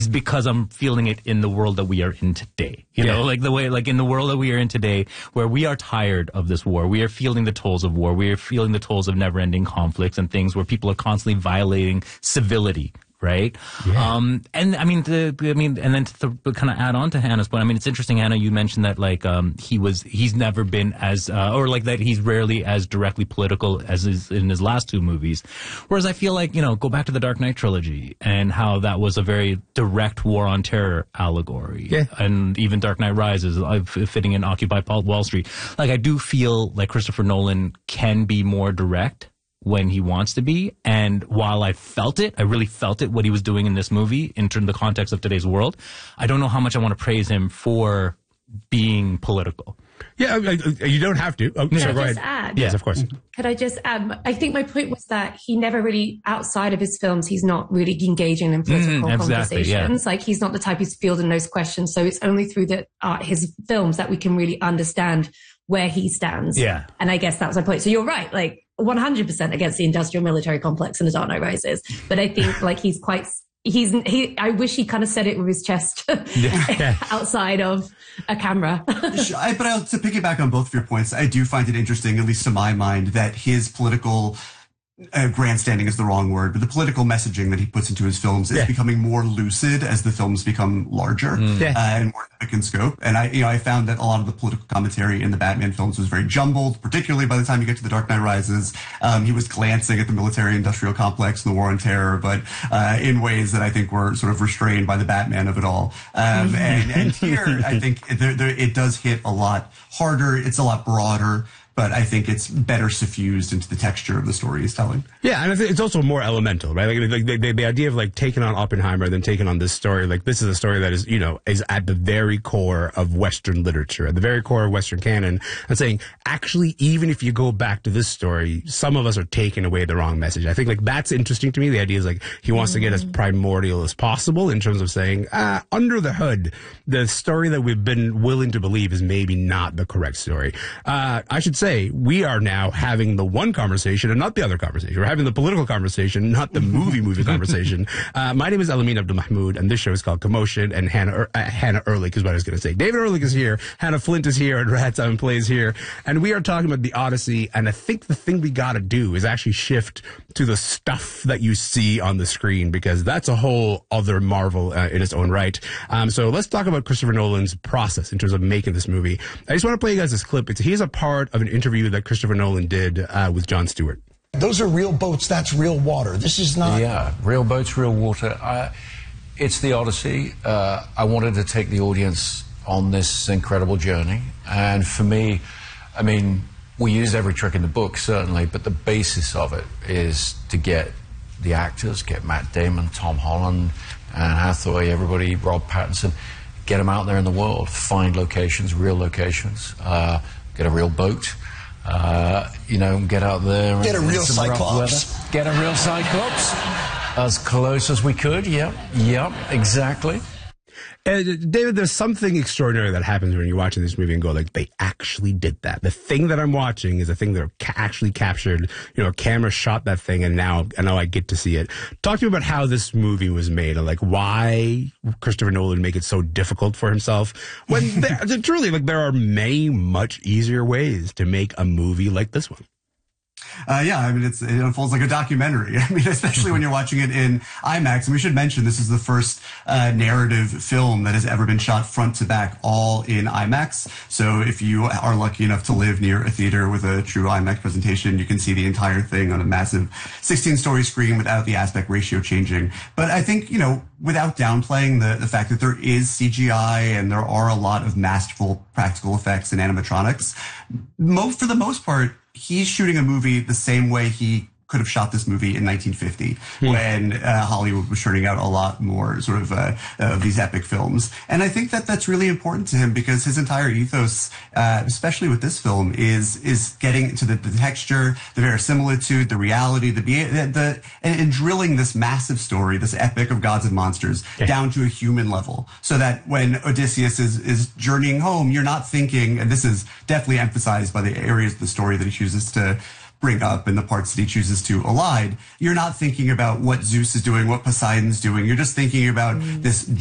because I'm feeling it in the world that we are in today. You know, like the way, like in the world that we are in today, where we are tired of this war. We are feeling the tolls of war. We are feeling the tolls of never-ending conflicts and things where people are constantly violating civility. Right. Yeah. And I mean, and then to kind of add on to Hannah's point, I mean, it's interesting, Hannah, you mentioned that like, he's never been as, or like that he's rarely as directly political as is in his last two movies. Whereas I feel like, you know, go back to the Dark Knight trilogy and how that was a very direct war on terror allegory. Yeah. And even Dark Knight Rises, fitting in Occupy Wall Street. Like, I do feel like Christopher Nolan can be more direct when he wants to be. And while I really felt it, what he was doing in this movie in terms of the context of today's world, I don't know how much I want to praise him for being political. Yeah, you don't have to. Oh, Could I just add? Yes, of course. Could I just add? I think my point was that he never really, outside of his films, he's not really engaging in political conversations. Like, he's not the type who's fielding those questions. So it's only through his films that we can really understand where he stands. Yeah. And I guess that's my point. So you're right. Like, 100% against the industrial military complex in The Dark Knight Rises. But I think like I wish he kind of said it with his chest outside of a camera. But to piggyback on both of your points, I do find it interesting, at least to my mind, that his political grandstanding is the wrong word, but the political messaging that he puts into his films is becoming more lucid as the films become larger and more epic in scope. And I found that a lot of the political commentary in the Batman films was very jumbled, particularly by the time you get to The Dark Knight Rises. He was glancing at the military-industrial complex and the war on terror, but in ways that I think were sort of restrained by the Batman of it all. And here, I think it does hit a lot harder. It's a lot broader. But I think it's better suffused into the texture of the story he's telling. Yeah, and I think it's also more elemental, right? Like the idea of like taking on Oppenheimer, then taking on this story. Like, this is a story that is, you know, is at the very core of Western literature, at the very core of Western canon, and saying, actually, even if you go back to this story, some of us are taking away the wrong message. I think like that's interesting to me. The idea is like he wants to get as primordial as possible in terms of saying, under the hood, the story that we've been willing to believe is maybe not the correct story. I should say, we are now having the one conversation and not the other conversation. We're having the political conversation, not the movie conversation. My name is Elamin Abdulmahmoud, and this show is called Commotion, and Hannah Ehrlich is what I was going to say. David Ehrlich is here, Hannah Flint is here, and Rat Simon Plays here, and we are talking about the Odyssey, and I think the thing we got to do is actually shift to the stuff that you see on the screen, because that's a whole other marvel in its own right. So let's talk about Christopher Nolan's process in terms of making this movie. I just want to play you guys this clip. He's a part of an interview that Christopher Nolan did with Jon Stewart. Those are real boats. That's real water. This is not... Yeah, real boats, real water. It's the Odyssey. I wanted to take the audience on this incredible journey. And for me, I mean, we use every trick in the book, certainly, but the basis of it is to get the actors, get Matt Damon, Tom Holland, Anne Hathaway, everybody, Rob Pattinson, get them out there in the world, find locations, real locations, get a real boat, you know, get out there and get a real Cyclops. Get a real Cyclops, as close as we could. Yep, exactly. David, there's something extraordinary that happens when you're watching this movie and go like, they actually did that. The thing that I'm watching is a thing that actually captured, you know, a camera shot that thing, and now I get to see it. Talk to me about how this movie was made, and like why Christopher Nolan make it so difficult for himself when truly, like, there are many much easier ways to make a movie like this one. I mean, it unfolds like a documentary. I mean, especially when you're watching it in IMAX. And we should mention this is the first narrative film that has ever been shot front to back, all in IMAX. So if you are lucky enough to live near a theater with a true IMAX presentation, you can see the entire thing on a massive 16-story screen without the aspect ratio changing. But I think, you know, without downplaying the fact that there is CGI and there are a lot of masterful practical effects and animatronics, for the most part, he's shooting a movie the same way he could have shot this movie in 1950 when Hollywood was churning out a lot more sort of these epic films. And I think that that's really important to him because his entire ethos, especially with this film, is getting to the texture, the verisimilitude, the reality, and drilling this massive story, this epic of gods and monsters down to a human level, so that when Odysseus is journeying home, you're not thinking, and this is definitely emphasized by the areas of the story that he chooses to bring up and the parts that he chooses to elide, you're not thinking about what Zeus is doing, what Poseidon's doing. You're just thinking about this